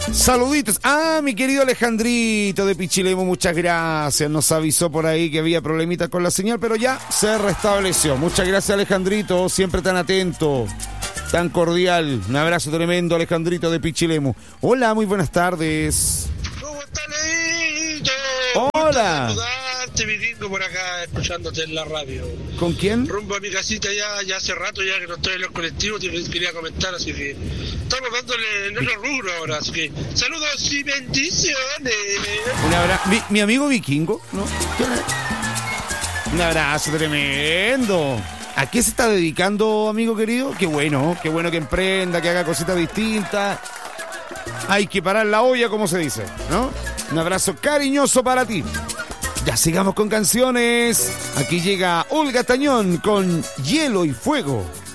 Saluditos. Mi querido Alejandrito de Pichilemu, muchas gracias. Nos avisó por ahí que había problemitas con la señal, pero ya se restableció. Muchas gracias, Alejandrito, siempre tan atento, tan cordial. Un abrazo tremendo, Alejandrito de Pichilemu. Hola, muy buenas tardes. ¿Cómo estás, Leito? Hola. Saludarte, Vikingo, por acá, escuchándote en la radio. ¿Con quién? Rumbo a mi casita ya hace rato, ya que no estoy en los colectivos, te quería comentar, así que estamos dándole en otro rubro ahora, así que saludos y bendiciones. Un abrazo. Mi amigo Vikingo, ¿no? Un abrazo tremendo. ¿A qué se está dedicando, amigo querido? Qué bueno que emprenda, que haga cositas distintas. Hay que parar la olla, como se dice, ¿no? Un abrazo cariñoso para ti. Ya sigamos con canciones. Aquí llega Olga Tañón con Hielo y Fuego.